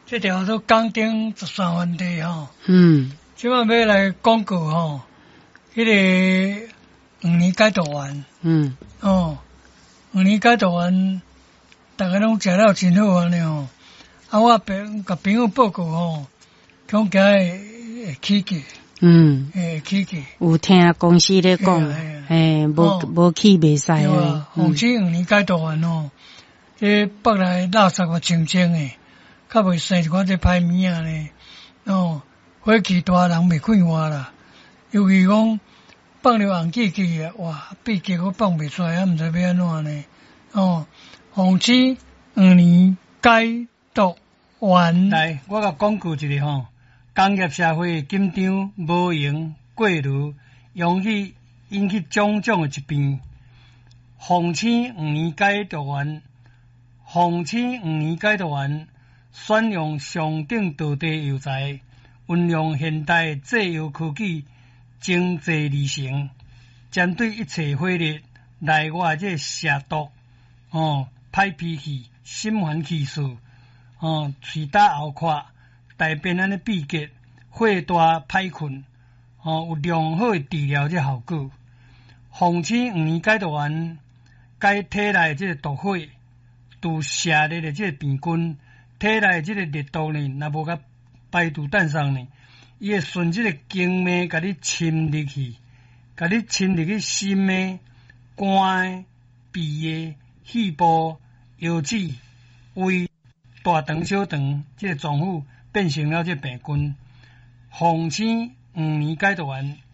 这条都钢钉13番地吼。即摆要来广告吼，迄个5年解毒丸。5年解毒丸，大家拢食了真好安尼吼。啊，我甲朋友报告吼，恐惊会起价。会起价。 有听公司咧讲，无起袂使啊。红星5年解毒丸吼，这北来垃圾啊清清诶，较袂生一款这歹物啊呢。火气大人袂快活啦，尤其讲放了红记去啊，哇，闭结我放袂出来，毋知要安怎呢？红星5年解毒丸。来，我甲广告一下吼。工业社会紧张无闲过炉，容易引起种种的疾病。红星5年解毒丸，红星5年解毒丸选用上等道地药材，运用现代制药科技，精制而成，针对一切火热内外这蛇毒、歹脾气、心烦气躁、喙打喉壳。大便安尼闭结、火大、歹困，有良好的治疗这效果。红星5年解毒丸解体内这个毒火，除射热的这个病菌，体内这个热度呢，若无甲排除诞生呢，伊会顺这个经脉甲你侵入去，甲你侵入去心的、肝的、脾的、肺部、腰子、胃、大肠、小肠这个脏腑。变成了这病菌，红星5年解毒丸